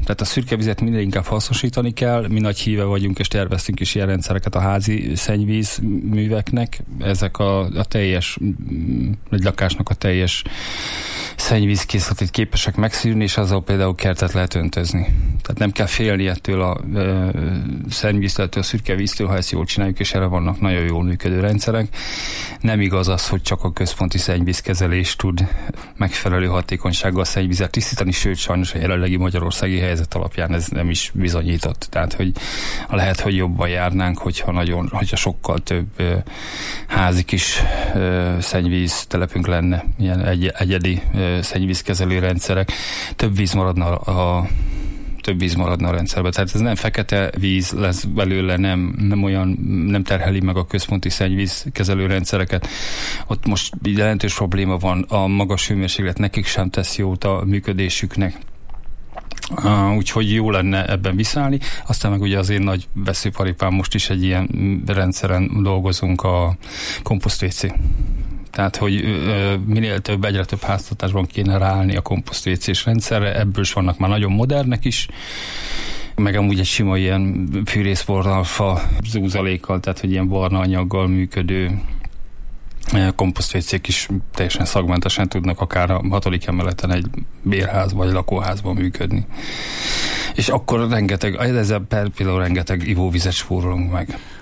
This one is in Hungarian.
Tehát a szürke vizet minél inkább hasznosítani kell, mi nagy híve vagyunk, és terveztünk is ilyen rendszereket a házi szennyvíz műveknek. Ezek a teljes, egy lakásnak a teljes szennyvízkészletét képesek megszűrni, és azzal például kertet lehet öntözni. Tehát nem kell félni ettől a szennyvíztől, a szürke víztől, ha ezt jól csináljuk, és erre vannak nagyon jól működő rendszerek. Nem igaz az, hogy csak a központi szennyvízkezelés tud megfelelő hatékonysággal szennyvizet tisztítani, sőt, sajnos a jelenlegi magyarországi helyzet alapján ez nem is bizonyított. Tehát, hogy lehet, hogy jobban járnánk, hogyha sokkal több házi kis szennyvíz telepünk lenne, ilyen egyedi szennyvízkezelő rendszerek. Több víz maradna a rendszerben. Tehát ez nem fekete víz lesz belőle, nem terheli meg a központi szennyvízkezelő rendszereket. Ott most jelentős probléma van, a magas hőmérséklet nekik sem tesz jót a működésüknek. Úgyhogy jó lenne ebben viszállni. Aztán meg ugye az én nagy veszőparipám, most is egy ilyen rendszeren dolgozunk, a komposzt WC. Tehát, hogy minél több, egyre több háztartásban kéne ráállni a komposzt WC-s rendszerre, ebből is vannak már nagyon modernek is, meg amúgy egy sima ilyen fűrészbornalfa zúzalékkal, tehát, hogy ilyen barna anyaggal működő komposzt WC-k is teljesen szagmentesen tudnak akár a 6. emeleten egy bérház vagy lakóházban működni. És akkor ezzel például rengeteg ivóvizet spórolunk meg.